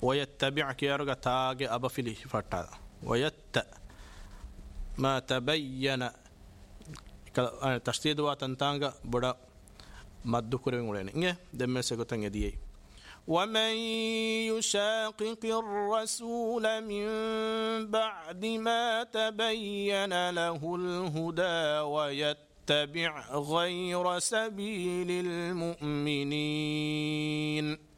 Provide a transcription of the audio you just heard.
ويتبع كيرغا تاغ أبفلي فتا ما تبين تشديد واتنتانغا بدا مد كورين ولين دم سكوتن يدي ومن يشاقق الرسول من بعد ما تبين له الهدى ويتبع غير سبيل المؤمنين